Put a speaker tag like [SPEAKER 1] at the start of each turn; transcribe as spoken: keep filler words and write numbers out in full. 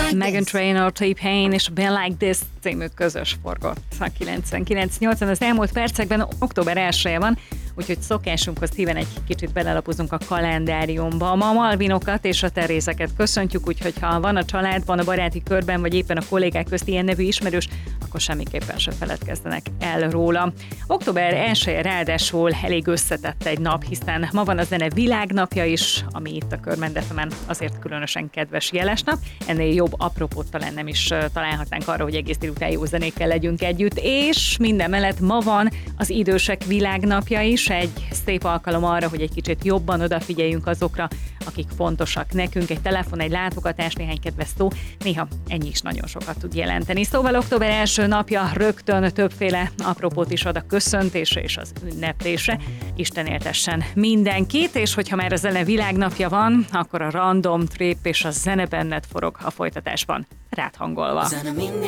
[SPEAKER 1] Meghan Trainor, T-Pain és Ben Like This című közös forgott a kilencvenkilenc nyolcvan. Az elmúlt percekben október elseje van, úgyhogy szokásunkhoz híven egy kicsit belelapozunk a kalendáriumba. Ma a Malvinokat és a Terézeket köszöntjük, úgyhogy ha van a családban, a baráti körben, vagy éppen a kollégák közt ilyen nevű ismerős, akkor semmiképpen se feledkezzenek el róla. október elseje ráadásul elég összetett egy nap, hiszen ma van a zene világnapja is, ami itt a Körmend ef emen azért különösen kedves jeles nap. Ennél jobb apropót talán nem is találhatnánk arra, hogy egész délután jó zenékkel legyünk együtt, és minden mellett ma van az idősek világnapja is, egy szép alkalom arra, hogy egy kicsit jobban odafigyeljünk azokra, akik fontosak nekünk. Egy telefon, egy látogatás, néhány kedves szó, néha ennyi is nagyon sokat tud jelenteni. Szóval október első napja rögtön többféle apropót is ad a köszöntésre és az ünneplésre. Isten éltessen mindenkit, és hogyha már a zene világnapja van, akkor a Random Trip és a zene benned forog a folytatásban, rád hangolva.